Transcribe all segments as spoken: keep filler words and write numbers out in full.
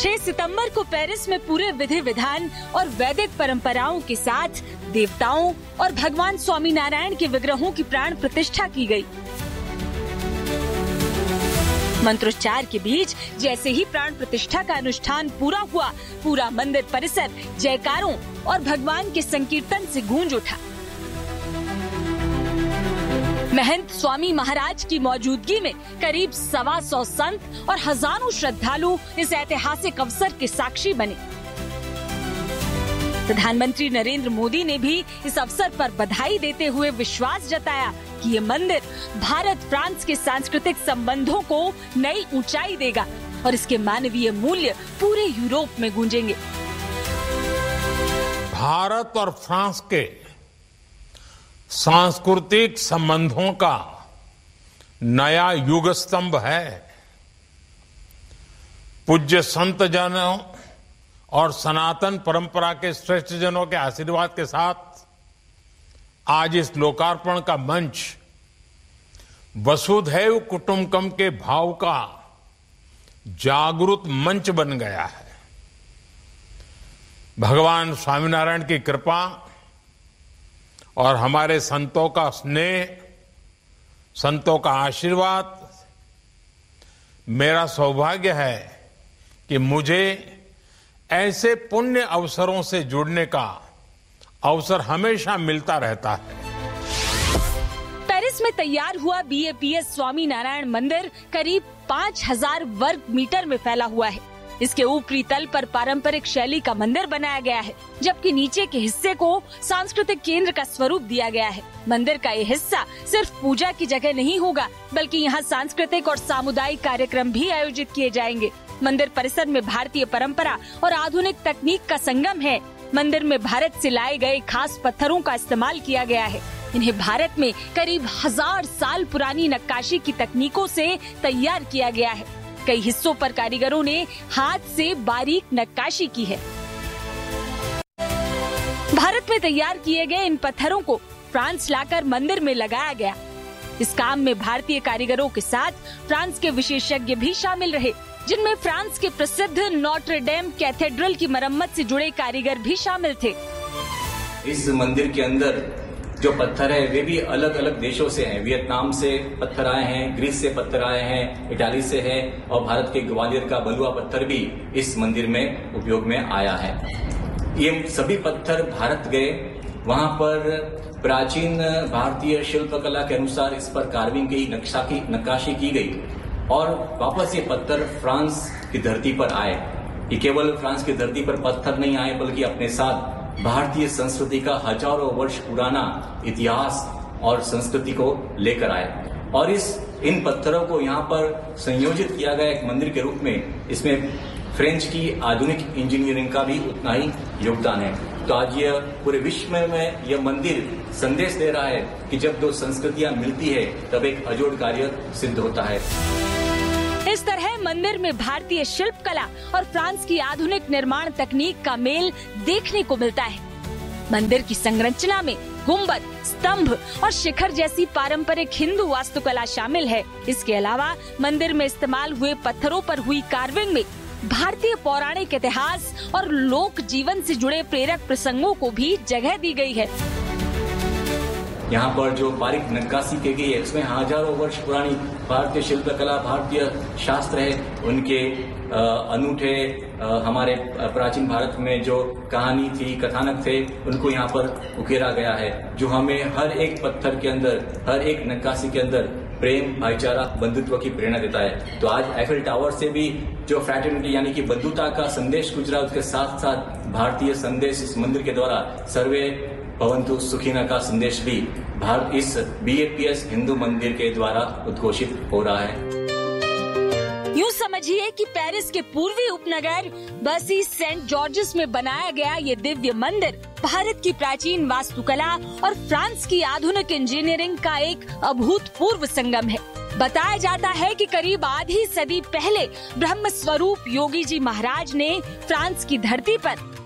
छह सितंबर को पेरिस में पूरे विधि विधान और वैदिक परंपराओं के साथ देवताओं और भगवान स्वामीनारायण के विग्रहों की प्राण प्रतिष्ठा की गई। मंत्रोच्चार के बीच जैसे ही प्राण प्रतिष्ठा का अनुष्ठान पूरा हुआ, पूरा मंदिर परिसर जयकारों और भगवान के संकीर्तन से गूंज उठा। महंत स्वामी महाराज की मौजूदगी में करीब सवा सौ संत और हजारों श्रद्धालु इस ऐतिहासिक अवसर के साक्षी बने। प्रधानमंत्री नरेंद्र मोदी ने भी इस अवसर पर बधाई देते हुए विश्वास जताया कि ये मंदिर भारत फ्रांस के सांस्कृतिक संबंधों को नई ऊंचाई देगा और इसके मानवीय मूल्य पूरे यूरोप में गूंजेंगे। भारत और फ्रांस के सांस्कृतिक संबंधों का नया युग स्तंभ है। पूज्य संत जनों और सनातन परंपरा के श्रेष्ठ जनों के आशीर्वाद के साथ आज इस लोकार्पण का मंच वसुधैव कुटुंबकम के भाव का जागृत मंच बन गया है। भगवान स्वामीनारायण की कृपा और हमारे संतों का स्नेह, संतों का आशीर्वाद, मेरा सौभाग्य है कि मुझे ऐसे पुण्य अवसरों से जुड़ने का अवसर हमेशा मिलता रहता है। पेरिस में तैयार हुआ B A P S Swaminarayan मंदिर करीब पाँच हजार वर्ग मीटर में फैला हुआ है। इसके ऊपरी तल पर पारंपरिक शैली का मंदिर बनाया गया है, जबकि नीचे के हिस्से को सांस्कृतिक केंद्र का स्वरूप दिया गया है। मंदिर का ये हिस्सा सिर्फ पूजा की जगह नहीं होगा, बल्कि यहाँ सांस्कृतिक और सामुदायिक कार्यक्रम भी आयोजित किए जाएंगे। मंदिर परिसर में भारतीय परंपरा और आधुनिक तकनीक का संगम है। मंदिर में भारत से लाए गए खास पत्थरों का इस्तेमाल किया गया है। इन्हें भारत में करीब हजार साल पुरानी नक्काशी की तकनीकों से तैयार किया गया है। कई हिस्सों पर कारीगरों ने हाथ से बारीक नक्काशी की है। भारत में तैयार किए गए इन पत्थरों को फ्रांस लाकर मंदिर में लगाया गया। इस काम में भारतीय कारीगरों के साथ फ्रांस के विशेषज्ञ भी शामिल रहे, जिनमें फ्रांस के प्रसिद्ध नोट्रे डेम कैथेड्रल की मरम्मत से जुड़े कारीगर भी शामिल थे। इस मंदिर के अंदर जो पत्थर है वे भी अलग अलग देशों से हैं। वियतनाम से पत्थर आए हैं, ग्रीस से पत्थर आए हैं, इटाली से है और भारत के ग्वालियर का बलुआ पत्थर भी इस मंदिर में उपयोग में आया है। ये सभी पत्थर भारत गए, वहां पर प्राचीन भारतीय शिल्पकला के अनुसार इस पर कार्विंग की नक्शा की नक्काशी की गई और वापस ये पत्थर फ्रांस की धरती पर आए। ये केवल फ्रांस की धरती पर पत्थर नहीं आए, बल्कि अपने साथ भारतीय संस्कृति का हजारों वर्ष पुराना इतिहास और संस्कृति को लेकर आए और इस इन पत्थरों को यहाँ पर संयोजित किया गया एक मंदिर के रूप में। इसमें फ्रेंच की आधुनिक इंजीनियरिंग का भी उतना ही योगदान है। तो आज यह पूरे विश्व में यह मंदिर संदेश दे रहा है कि जब दो संस्कृतियां मिलती है तब एक अजोड़ कार्य सिद्ध होता है। इस तरह मंदिर में भारतीय शिल्प कला और फ्रांस की आधुनिक निर्माण तकनीक का मेल देखने को मिलता है। मंदिर की संरचना में गुंबद, स्तंभ और शिखर जैसी पारंपरिक हिंदू वास्तुकला शामिल है। इसके अलावा मंदिर में इस्तेमाल हुए पत्थरों पर हुई कार्विंग में भारतीय पौराणिक इतिहास और लोक जीवन से जुड़े प्रेरक प्रसंगों को भी जगह दी गई है। यहाँ पर जो बारीक नक्काशी की गई है उसमें हजारों वर्ष पुरानी भारतीय शिल्पकला, भारतीय शास्त्र है, उनके अनूठे हमारे प्राचीन भारत में जो कहानी थी, कथानक थे, उनको यहाँ पर उकेरा गया है, जो हमें हर एक पत्थर के अंदर, हर एक नक्काशी के अंदर प्रेम, भाईचारा, बंधुत्व की प्रेरणा देता है। तो आज एफिल टावर से भी जो फ्रैटर्निटी यानी कि बंधुता का संदेश गुजरा, उसके साथ साथ भारतीय संदेश इस मंदिर के द्वारा सर्वे भवन्तु सुखिनः का संदेश भी भारत इस B A P S Hindu मंदिर के द्वारा उद्घोषित हो रहा है। यूँ समझिए कि पेरिस के पूर्वी उपनगर बसी सेंट जॉर्जेस में बनाया गया ये दिव्य मंदिर भारत की प्राचीन वास्तुकला और फ्रांस की आधुनिक इंजीनियरिंग का एक अभूतपूर्व संगम है। बताया जाता है कि करीब आधी सदी पहले ब्रह्म स्वरूप योगी जी महाराज ने फ्रांस की धरती पर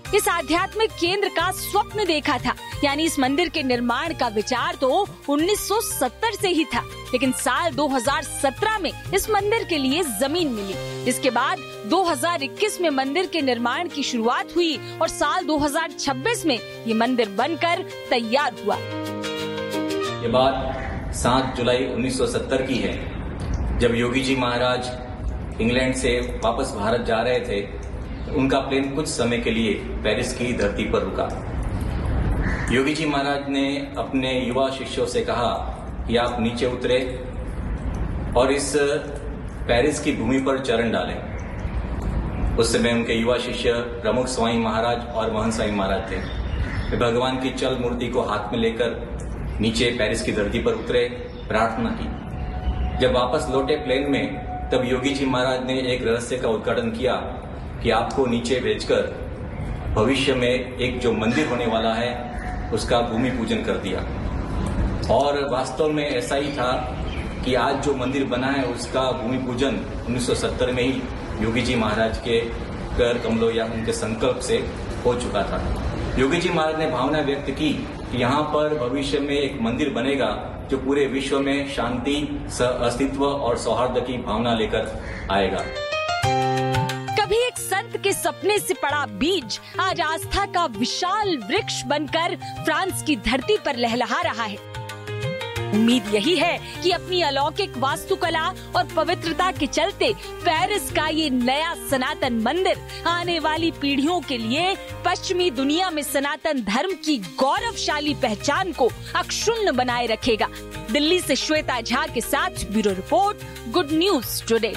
इस आध्यात्मिक केंद्र का स्वप्न देखा था। यानी इस मंदिर के निर्माण का विचार तो उन्नीस सौ सत्तर से ही था, लेकिन साल दो हज़ार सत्रह में इस मंदिर के लिए जमीन मिली। इसके बाद दो हज़ार इक्कीस में मंदिर के निर्माण की शुरुआत हुई और साल दो हज़ार छब्बीस में ये मंदिर बनकर तैयार हुआ। ये बात सात जुलाई उन्नीस सौ सत्तर की है, जब योगी जी महाराज इंग्लैंड से वापस भारत जा रहे थे। उनका प्लेन कुछ समय के लिए पेरिस की धरती पर रुका। योगी जी महाराज ने अपने युवा शिष्यों से कहा कि आप नीचे उतरे और इस पेरिस की भूमि पर चरण डालें। उस समय उनके युवा शिष्य प्रमुख स्वामी महाराज और मोहन स्वामी महाराज थे। वे भगवान की चल मूर्ति को हाथ में लेकर नीचे पेरिस की धरती पर उतरे, प्रार्थना की। जब वापस लौटे प्लेन में, तब योगी जी महाराज ने एक रहस्य का उद्घाटन किया कि आपको नीचे भेजकर भविष्य में एक जो मंदिर होने वाला है उसका भूमि पूजन कर दिया। और वास्तव में ऐसा ही था कि आज जो मंदिर बना है उसका भूमि पूजन उन्नीस सौ सत्तर में ही योगी जी महाराज के कर कमलों या उनके संकल्प से हो चुका था। योगी जी महाराज ने भावना व्यक्त की कि यहाँ पर भविष्य में एक मंदिर बनेगा जो पूरे विश्व में शांति, अस्तित्व और सौहार्द की भावना लेकर आएगा। कभी एक संत के सपने से पड़ा बीज आज आस्था का विशाल वृक्ष बनकर फ्रांस की धरती पर लहलहा रहा है। उम्मीद यही है कि अपनी अलौकिक वास्तुकला और पवित्रता के चलते पेरिस का ये नया सनातन मंदिर आने वाली पीढ़ियों के लिए पश्चिमी दुनिया में सनातन धर्म की गौरवशाली पहचान को अक्षुण्ण बनाए रखेगा। दिल्ली से श्वेता झा के साथ bureau report, good news today.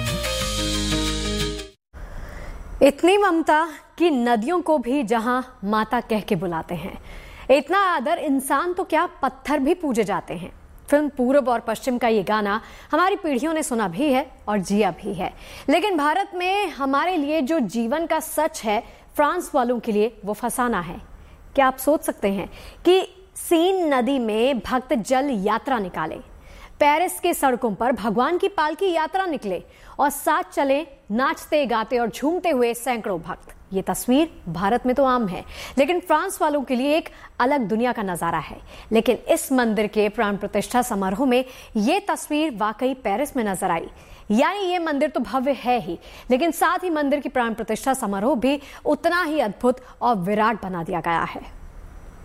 इतनी ममता कि नदियों को भी जहां माता कह के बुलाते हैं, इतना आदर इंसान तो क्या पत्थर भी पूजे जाते हैं। फिल्म पूरब और पश्चिम का ये गाना हमारी पीढ़ियों ने सुना भी है और जिया भी है, लेकिन भारत में हमारे लिए जो जीवन का सच है, फ्रांस वालों के लिए वो फसाना है। क्या आप सोच सकते हैं कि सीन नदी में भक्त जल यात्रा निकाले, पेरिस के सड़कों पर भगवान की पालकी यात्रा निकले और साथ चले नाचते गाते और झूमते हुए सैकड़ों भक्त। ये तस्वीर भारत में तो आम है, लेकिन फ्रांस वालों के लिए एक अलग दुनिया का नजारा है। लेकिन इस मंदिर के प्राण प्रतिष्ठा समारोह में ये तस्वीर वाकई पेरिस में नजर आई। यानी ये मंदिर तो भव्य है ही, लेकिन साथ ही मंदिर की प्राण प्रतिष्ठा समारोह भी उतना ही अद्भुत और विराट बना दिया गया है।